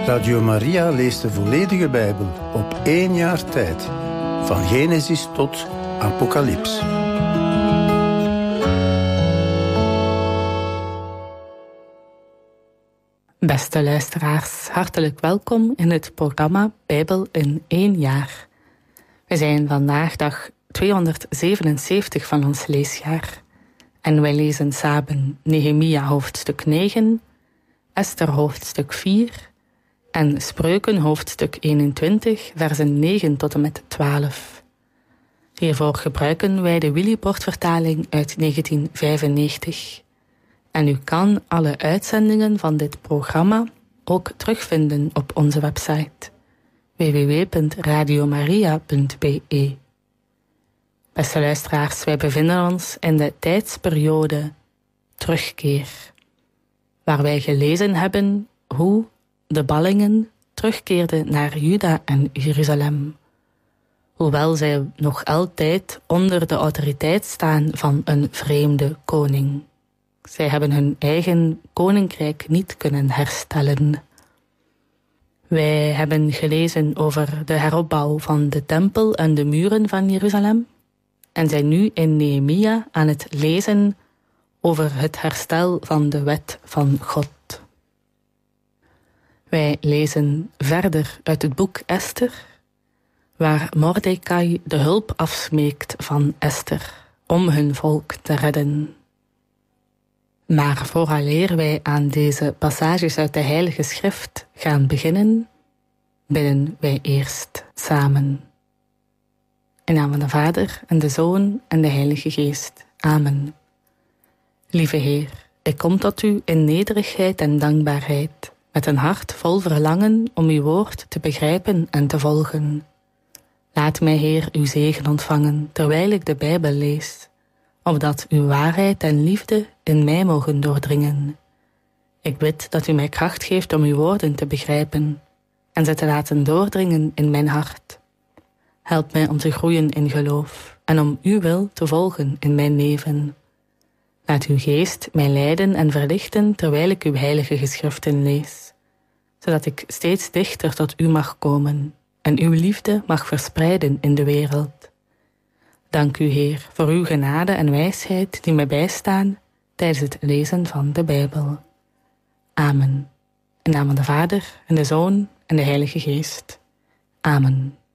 Radio Maria leest de volledige Bijbel op 1 jaar tijd. Van Genesis tot Apocalyps. Beste luisteraars, hartelijk welkom in het programma Bijbel in 1 jaar. We zijn vandaag dag 277 van ons leesjaar. En wij lezen samen Nehemia hoofdstuk 9, Esther hoofdstuk 4... en Spreuken hoofdstuk 21, versen 9 tot en met 12. Hiervoor gebruiken wij de Willibrord-vertaling uit 1995. En u kan alle uitzendingen van dit programma ook terugvinden op onze website www.radiomaria.be. Beste luisteraars, wij bevinden ons in de tijdsperiode terugkeer, waar wij gelezen hebben hoe de ballingen terugkeerden naar Juda en Jeruzalem, hoewel zij nog altijd onder de autoriteit staan van een vreemde koning. Zij hebben hun eigen koninkrijk niet kunnen herstellen. Wij hebben gelezen over de heropbouw van de tempel en de muren van Jeruzalem en zijn nu in Nehemia aan het lezen over het herstel van de wet van God. Wij lezen verder uit het boek Esther, waar Mordechai de hulp afsmeekt van Esther om hun volk te redden. Maar vooraleer wij aan deze passages uit de Heilige Schrift gaan beginnen, bidden wij eerst samen. In naam van de Vader en de Zoon en de Heilige Geest. Amen. Lieve Heer, ik kom tot u in nederigheid en dankbaarheid, met een hart vol verlangen om uw woord te begrijpen en te volgen. Laat mij, Heer, uw zegen ontvangen, terwijl ik de Bijbel lees, opdat uw waarheid en liefde in mij mogen doordringen. Ik bid dat u mij kracht geeft om uw woorden te begrijpen en ze te laten doordringen in mijn hart. Help mij om te groeien in geloof en om uw wil te volgen in mijn leven. Laat uw geest mij leiden en verlichten terwijl ik uw heilige geschriften lees, zodat ik steeds dichter tot u mag komen en uw liefde mag verspreiden in de wereld. Dank u, Heer, voor uw genade en wijsheid die mij bijstaan tijdens het lezen van de Bijbel. Amen. In naam van de Vader en de Zoon en de Heilige Geest. Amen.